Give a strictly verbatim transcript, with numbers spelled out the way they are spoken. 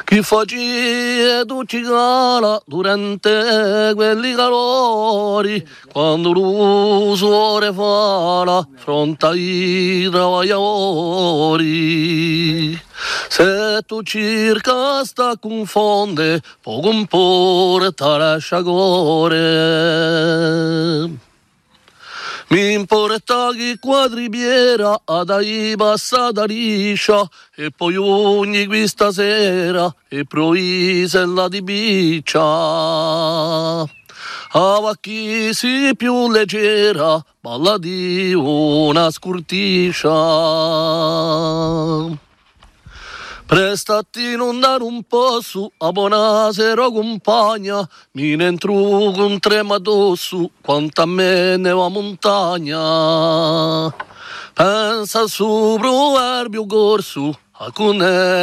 Chi faceva tutti cala durante quelli calori, quando lo sole fa la fronte ai travagliatori. Se tu cerca sta confonde, poco importa lascia gore. Mi importa che quadribiera ad ai passata liscia e poi ogni questa sera e proise la di biccia. A chi si più leggera balla di una scurtiscia. Prestati non dare un po' su, a buonasera compagna, mi ne entro con trema addosso, quanto a me ne va montagna. Pensa su proverbio corso, a con